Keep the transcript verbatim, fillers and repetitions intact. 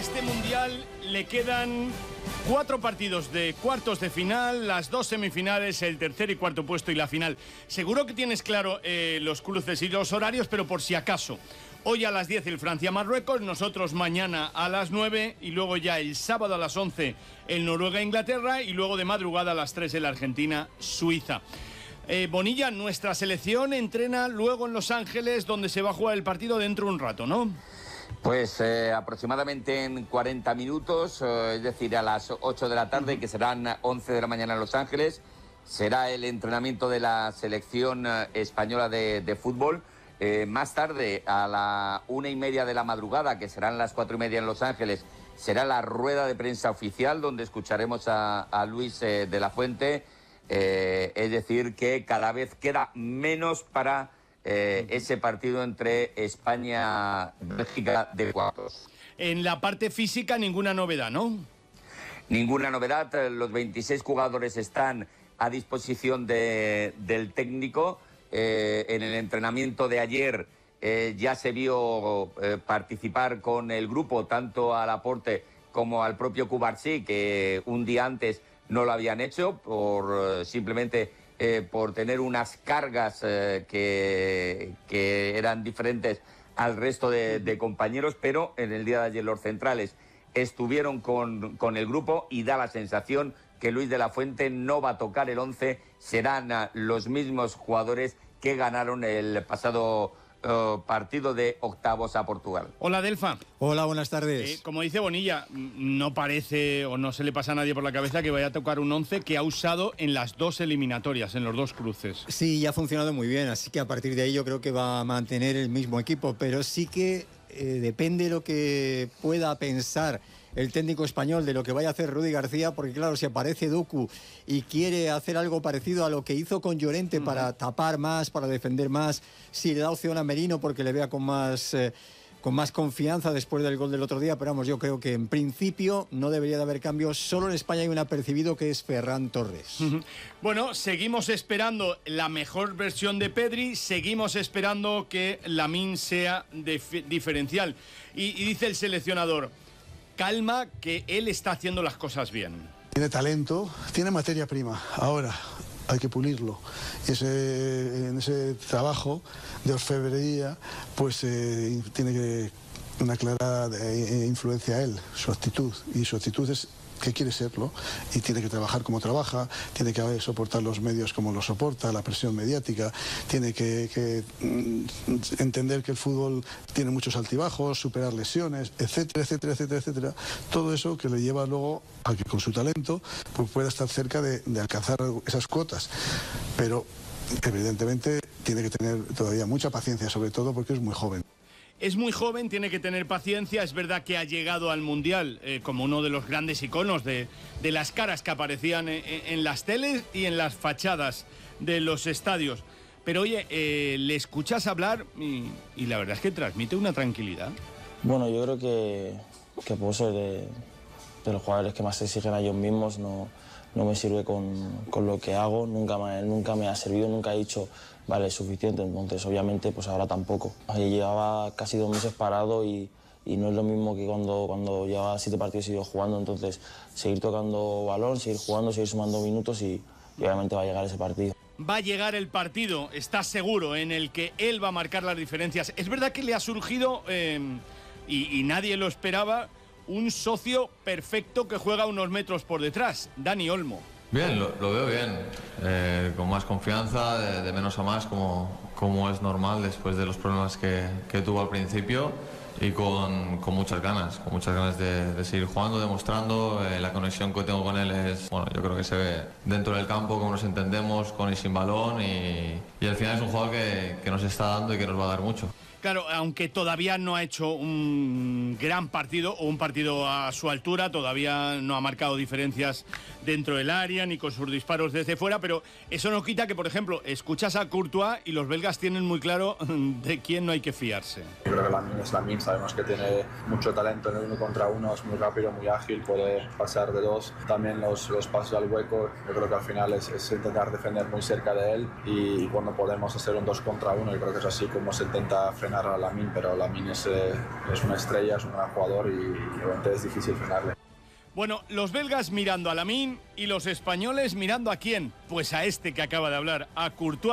este Mundial le quedan cuatro partidos de cuartos de final, las dos semifinales, el tercer y cuarto puesto y la final. Seguro que tienes claro eh, los cruces y los horarios, pero por si acaso. Hoy a las diez el Francia-Marruecos, nosotros mañana a las nueve y luego ya el sábado a las once el Noruega-Inglaterra y luego de madrugada a las tres el Argentina-Suiza. Eh, Bonilla, nuestra selección entrena luego en Los Ángeles, donde se va a jugar el partido dentro de un rato, ¿no? Pues eh, aproximadamente en cuarenta minutos, eh, es decir, a las ocho de la tarde, que serán once de la mañana en Los Ángeles, será el entrenamiento de la selección eh, española de, de fútbol. Eh, más tarde, a la una y media de la madrugada, que serán las cuatro y media en Los Ángeles, será la rueda de prensa oficial, donde escucharemos a, a Luis eh, de la Fuente. Eh, es decir, que cada vez queda menos para eh, ese partido entre España y Bélgica de cuartos. En la parte física, ninguna novedad, ¿no? Ninguna novedad. Los veintiséis jugadores están a disposición de, del técnico. Eh, en el entrenamiento de ayer eh, ya se vio eh, participar con el grupo tanto a Laporte como al propio Cubarsí, que un día antes no lo habían hecho, por eh, simplemente eh, por tener unas cargas eh, que, que eran diferentes al resto de, de compañeros, pero en el día de ayer los centrales estuvieron con, con el grupo y da la sensación que Luis de la Fuente no va a tocar el once, serán uh, los mismos jugadores que ganaron el pasado uh, partido de octavos a Portugal. Hola, Delfa. Hola, buenas tardes. Eh, como dice Bonilla, no parece o no se le pasa a nadie por la cabeza que vaya a tocar un once que ha usado en las dos eliminatorias, en los dos cruces. Sí, ya ha funcionado muy bien, así que a partir de ahí yo creo que va a mantener el mismo equipo, pero sí que eh, depende de lo que pueda pensar el técnico español de lo que vaya a hacer Rudi García, porque claro, si aparece Doku y quiere hacer algo parecido a lo que hizo con Llorente, uh-huh, para tapar más, para defender más, si le da opción a Merino porque le vea con más, eh, con más confianza después del gol del otro día, pero vamos, yo creo que en principio no debería de haber cambios. Solo en España hay un apercibido que es Ferran Torres. Uh-huh. Bueno, seguimos esperando la mejor versión de Pedri, seguimos esperando que Lamine sea dif- diferencial. Y, y dice el seleccionador: calma, que él está haciendo las cosas bien. Tiene talento, tiene materia prima. Ahora hay que pulirlo. Y ese, en ese trabajo de orfebrería, pues eh, tiene que una clara eh, influencia a él, su actitud. Y su actitud es que quiere serlo y tiene que trabajar como trabaja, tiene que eh, soportar los medios como los soporta, la presión mediática, tiene que, que mm, entender que el fútbol tiene muchos altibajos, superar lesiones, etcétera, etcétera, etcétera, etcétera. Todo eso que le lleva luego a que con su talento pues, pueda estar cerca de, de alcanzar esas cuotas. Pero evidentemente tiene que tener todavía mucha paciencia, sobre todo porque es muy joven. Es muy joven, tiene que tener paciencia. Es verdad que ha llegado al Mundial eh, como uno de los grandes iconos de, de las caras que aparecían en, en las teles y en las fachadas de los estadios. Pero oye, eh, le escuchas hablar y, y la verdad es que transmite una tranquilidad. Bueno, yo creo que, que puedo ser de, de los jugadores que más se exigen a ellos mismos. No, no me sirve con, con lo que hago, nunca me, nunca me ha servido, nunca he dicho vale, es suficiente, entonces obviamente pues ahora tampoco. Yo llevaba casi dos meses parado y, y no es lo mismo que cuando, cuando llevaba siete partidos y sigo jugando, entonces seguir tocando balón, seguir jugando, seguir sumando minutos y, y obviamente va a llegar ese partido. Va a llegar el partido, estás seguro, en el que él va a marcar las diferencias. Es verdad que le ha surgido, eh, y, y nadie lo esperaba, un socio perfecto que juega unos metros por detrás, Dani Olmo. Bien, lo, lo veo bien, eh, con más confianza, de, de menos a más, como, como es normal después de los problemas que, que tuvo al principio, y con, con muchas ganas, con muchas ganas de, de seguir jugando, demostrando. Eh, la conexión que tengo con él es, bueno, yo creo que se ve dentro del campo, cómo nos entendemos con y sin balón, y, y al final es un jugador que, que nos está dando y que nos va a dar mucho. Claro, aunque todavía no ha hecho un gran partido o un partido a su altura, todavía no ha marcado diferencias dentro del área ni con sus disparos desde fuera, pero eso no quita que, por ejemplo, escuchas a Courtois y los belgas tienen muy claro de quién no hay que fiarse. Yo creo que Lamine es Lamine, sabemos que tiene mucho talento en el uno contra uno, es muy rápido, muy ágil, puede pasar de dos, también los, los pasos al hueco. Yo creo que al final es, es intentar defender muy cerca de él y, y cuando podemos hacer un dos contra uno, yo creo que es así como se intenta frenar frenar a Lamine, pero Lamine es, eh, es una estrella, es un gran jugador y, y obviamente es difícil frenarle. Bueno, los belgas mirando a Lamine y los españoles mirando a quién, pues a este que acaba de hablar, a Courtois.